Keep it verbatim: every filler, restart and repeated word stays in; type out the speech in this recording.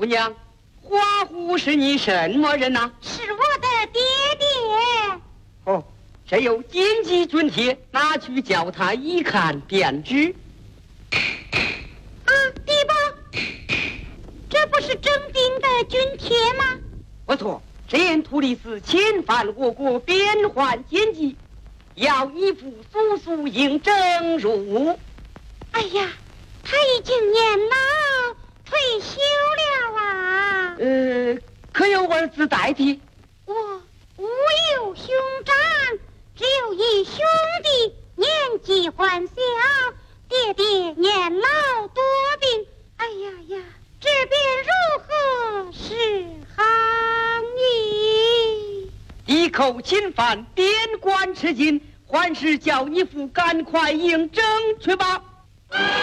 娘，花虎是你什么人呐、啊？ 是我的爹爹。 哦，这有紧急军帖，拿去叫他一看便知。 啊，爹爸，这不是征兵的军帖吗？ 不错，这图里是侵犯我国边患奸计，要依附叔叔应征入伍。 哎呀，他已经年老退休了啊。 呃，可有儿子代替？ 我无有兄长，只有一兄弟，年纪还小，爹爹年老多病。哎呀呀，这便如何是好呢？ 一口侵犯边关吃紧，还是叫你父赶快应征去吧。